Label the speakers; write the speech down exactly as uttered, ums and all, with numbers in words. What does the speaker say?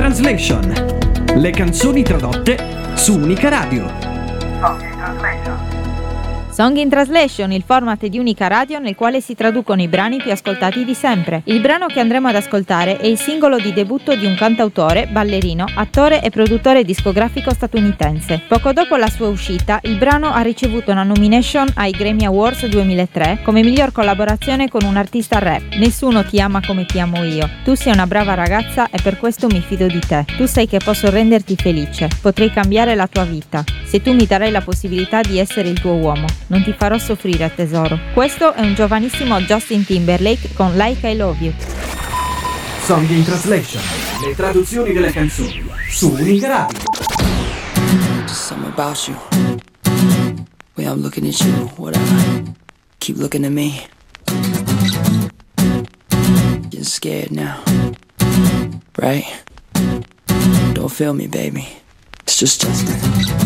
Speaker 1: Translation. Le canzoni tradotte su Unica Radio.
Speaker 2: Song in Translation.
Speaker 3: Song in Translation, il format di Unica Radio nel quale si traducono i brani più ascoltati di sempre. Il brano che andremo ad ascoltare è il singolo di debutto di un cantautore, ballerino, attore e produttore discografico statunitense. Poco dopo la sua uscita, il brano ha ricevuto una nomination ai Grammy Awards duemilatré come miglior collaborazione con un artista rap. Nessuno ti ama come ti amo io. Tu sei una brava ragazza e per questo mi fido di te. Tu sai che posso renderti felice. Potrei cambiare la tua vita. Se tu mi darai la possibilità di essere il tuo uomo. Non ti farò soffrire, tesoro. Questo è un giovanissimo Justin Timberlake con Like I Love You.
Speaker 1: Song in Translation. Le traduzioni delle canzoni su Unica Radio.
Speaker 4: Just something about you. Way I'm looking at you, whatever. Keep looking at me. Getting scared now. Right? Don't feel me, baby. It's just Justin.